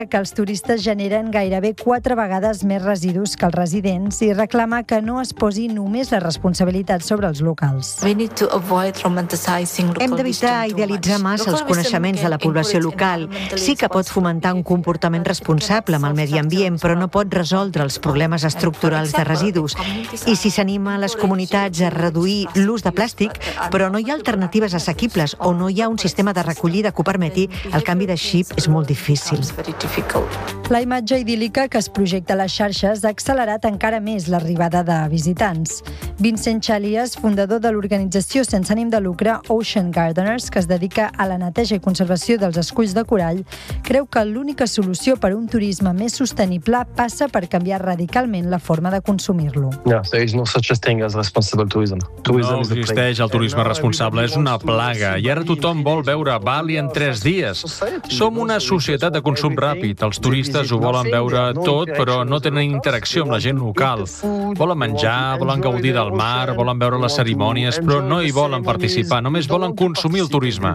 que els turistes generen gairebé 4 vegades més residus que els residents i reclama que no es posi només la responsabilitat sobre els locals. Hem d'evitar idealitzar massa els coneixements de la població local. Sí que pot fomentar un comportament responsable amb el medi ambient, però no pot resoldre els problemes estructurals de residus. I si s'anima a les comunitats a reduir l'ús de plàstic, però no hi ha alternatives assequibles o no hi ha un sistema de recollida que ho permeti, el canvi de xip és molt difícil. La imatge idíl·lica que es projecta a les xarxes ha accelerat encara més l'arribada de visitants. Vincent Chalias, fundador de l'organització sense ànim de lucre Ocean Gardeners, que es dedica a la neteja i conservació dels esculls de corall, creu que l'única solució per a un turisme més sostenible passa per canviar radicalment la forma de consumir-lo. No existeix el turisme responsable, és una plaga i ara tothom vol veure Bali en 3 dies. Som una societat de consum ràpid. Els turistes ho volen veure tot, però no tenen interacció amb la gent local. Volen menjar, volen gaudir del mar, volen veure les cerimònies, però no hi volen participar, només volen consumir el turisme.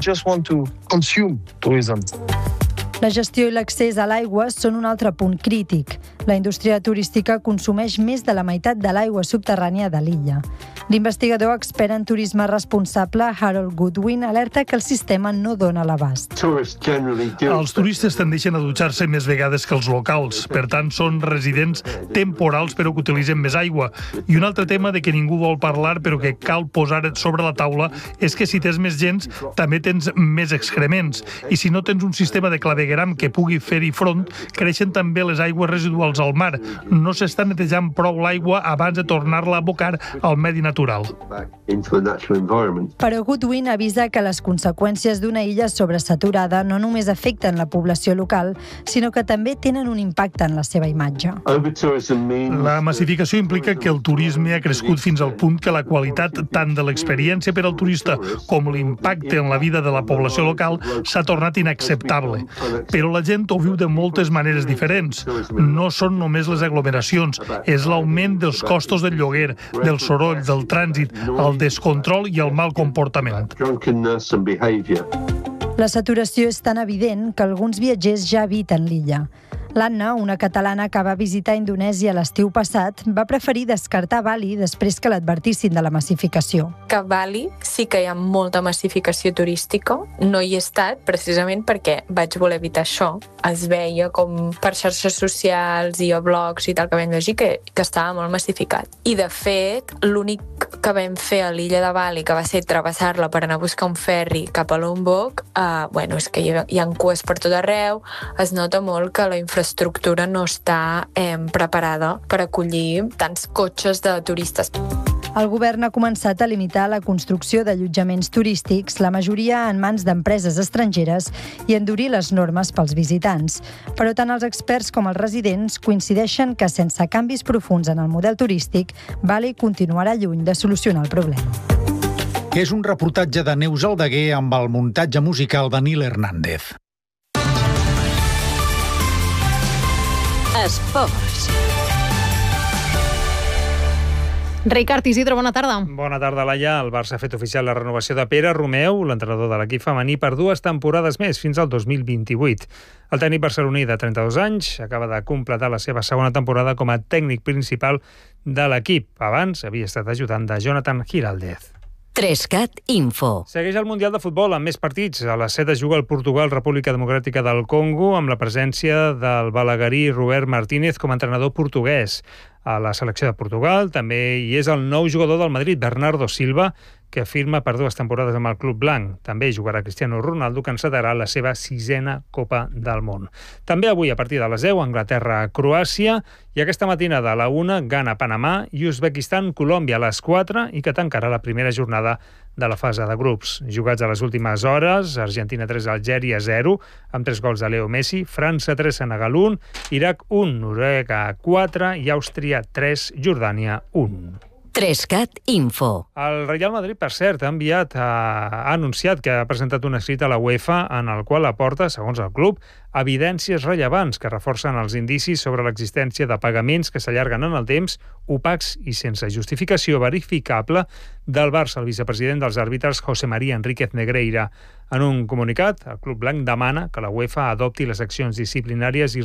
La gestió i l'accés a l'aigua són un altre punt crític. La indústria turística consumeix més de la meitat de l'aigua subterrània de l'illa. L'investigador expert en turisme responsable, Harold Goodwin, alerta que el sistema no dona l'abast. Els turistes tendeixen a dutxar-se més vegades que els locals. Per tant, són residents temporals però que utilitzen més aigua. I un altre tema de què ningú vol parlar però que cal posar sobre la taula és que si tens més gens, també tens més excrements. I si no tens un sistema de clavegueram que pugui fer-hi front, creixen també les aigües residuals al mar. No s'està netejant prou l'aigua abans de tornar-la a abocar al medi natural. Però Goodwin avisa que les conseqüències d'una illa sobresaturada no només afecten la població local, sinó que també tenen un impacte en la seva imatge. La massificació implica que el turisme ha crescut fins al punt que la qualitat tant de l'experiència per al turista com l'impacte en la vida de la població local s'ha tornat inacceptable. Però la gent ho viu de moltes maneres diferents. No són només les aglomeracions, és l'augment dels costos del lloguer, del soroll, del trànsit, el descontrol i el mal comportament. La saturació és tan evident que alguns viatgers ja eviten l'illa. L'Anna, una catalana que va visitar Indonèsia l'estiu passat, va preferir descartar Bali després que l'advertissin de la massificació. Que a Bali sí que hi ha molta massificació turística. No hi he estat precisament perquè vaig voler evitar això. Es veia com per xarxes socials i a blogs i tal que vam llegir que estava molt massificat. I de fet, l'únic que vam fer a l'illa de Bali, que va ser travessar-la per anar a buscar un ferri cap a Lombok, és que hi ha cues per tot arreu, es nota molt que la infraestructura no està preparada per acollir tants cotxes de turistes. El govern ha començat a limitar la construcció d'allotjaments turístics, la majoria en mans d'empreses estrangeres, i endurir les normes pels visitants. Però tant els experts com els residents coincideixen que sense canvis profunds en el model turístic, Bali continuarà lluny de solucionar el problema. És un reportatge de Neus Aldeguer amb el muntatge musical de Nil Hernández. Esports. Ricard Isidro, bona tarda. Bona tarda, Laia. El Barça ha fet oficial la renovació de Pere Romeu, l'entrenador de l'equip femení, per 2 temporades més, fins al 2028. El tècnic barceloní de 32 anys acaba de completar la seva segona temporada com a tècnic principal de l'equip. Abans havia estat ajudant de Jonathan Giraldez. 3CAT Info. Segueix el Mundial de Futbol amb més partits. A les 7 es juga el Portugal, República Democràtica del Congo, amb la presència del balaguerí Robert Martínez com a entrenador portuguès. A la selecció de Portugal també hi és el nou jugador del Madrid, Bernardo Silva, que firma per 2 temporades amb el club blanc. També jugarà Cristiano Ronaldo, que encetarà la seva 6a Copa del Món. També avui, a partir de les 10, Anglaterra-Croàcia, i aquesta matinada a la 1, Ghana-Panamà i Uzbekistan-Colòmbia a les 4, i que tancarà la primera jornada de la fase de grups. Jugats a les últimes hores, Argentina 3, Algèria 0, amb 3 gols de Leo Messi, França 3, Senegal 1, Iraq 1, Noruega 4 i Àustria 3, Jordània 1. 3CAT Info. El Real Madrid, per cert, ha anunciat que ha presentat un escrit a la UEFA en el qual aporta, segons el club, evidències rellevants que reforcen els indicis sobre l'existència de pagaments que s'allarguen en el temps, opacs i sense justificació verificable del Barça. El vicepresident dels àrbitres, José María Enríquez Negreira. En un comunicat, el club blanc demana que la UEFA adopti les accions disciplinàries i